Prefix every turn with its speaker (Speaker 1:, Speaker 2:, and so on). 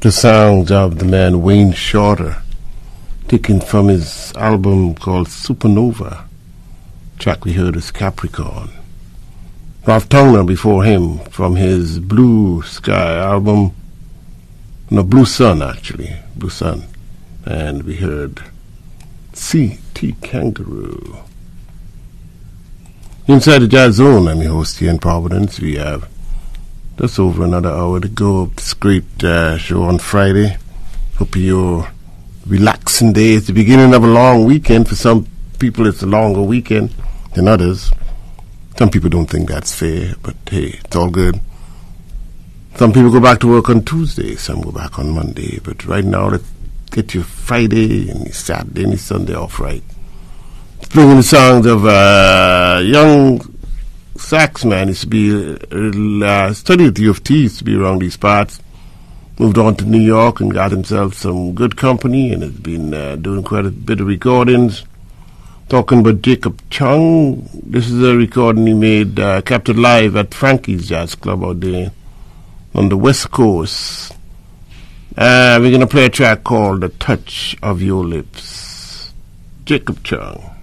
Speaker 1: The sounds of the man Wayne Shorter, taken from his album called Supernova. The track we heard is Capricorn. Ralph Towner before him from his Blue Sky album, no, Blue Sun actually, Blue Sun. And we heard C.T. Kangaroo. Inside the Jazz Zone, I'm your host here in Providence. We have just over another hour to go of this great show on Friday. Hope you're relaxing day. It's the beginning of a long weekend. For some people, it's a longer weekend than others. Some people don't think that's fair, but hey, it's all good. Some people go back to work on Tuesday, some go back on Monday. But right now, let's get your Friday and your Saturday and your Sunday off right. Playing the songs of young sax man. Used to be studied at the U of T, used to be around these parts. Moved on to New York and got himself some good company and has been doing quite a bit of recordings. Talking about Jacob Chung. This is a recording he made, captured live at Frankie's Jazz Club out there on the West Coast. We're going to play a track called The Touch of Your Lips. Jacob Chung.